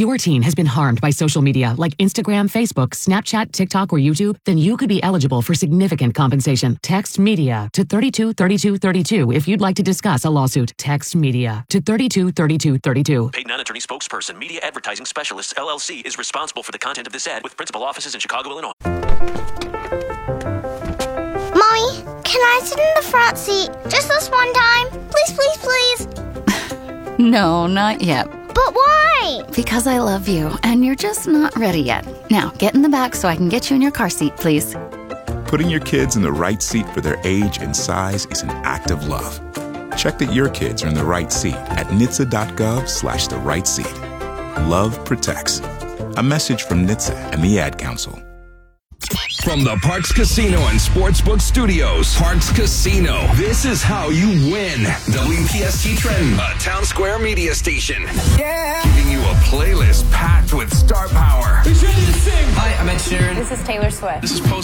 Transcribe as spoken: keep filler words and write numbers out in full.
your teen has been harmed by social media like Instagram, Facebook, Snapchat, TikTok, or YouTube, then you could be eligible for significant compensation. Text MEDIA to thirty-two thirty-two thirty-two if you'd like to discuss a lawsuit. Text MEDIA to thirty-two thirty-two thirty-two. Paid non-attorney spokesperson, Media Advertising Specialists, L L C, is responsible for the content of this ad with principal offices in Chicago, Illinois. Mommy, can I sit in the front seat just this one time? Please, please, please. No, not yet. But why? Because I love you, and you're just not ready yet. Now, get in the back so I can get you in your car seat, please. Putting your kids in the right seat for their age and size is an act of love. Check that your kids are in the right seat at N H T S A dot gov slash the right seat. Love protects. A message from N H T S A and the Ad Council. From the Parx Casino and Sportsbook Studios, Parx Casino. This is how you win. W P S T Trend, a Town Square media station. Yeah. Giving you a playlist packed with star power. Who's ready to sing? Hi, I'm Ed Sheeran. This is Taylor Swift. This is Post